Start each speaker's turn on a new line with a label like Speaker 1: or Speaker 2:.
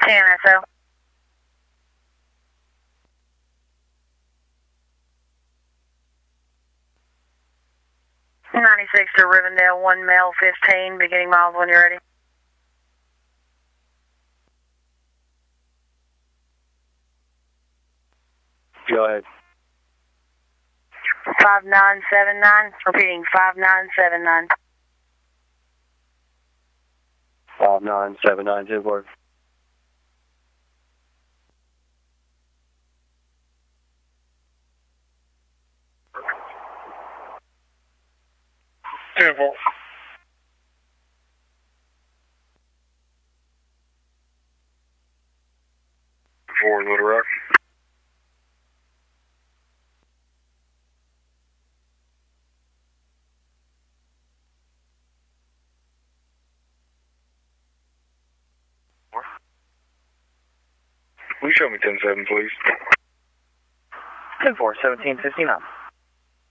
Speaker 1: 10SO. 96 to Rivendell, 1 male, 15, beginning miles when you're ready.
Speaker 2: Go ahead.
Speaker 1: 5979, repeating 5979.
Speaker 2: 5979, 10-4.
Speaker 3: Temple. For Little Rock. Will you show me 10-7, please?
Speaker 2: 10-4, 1759.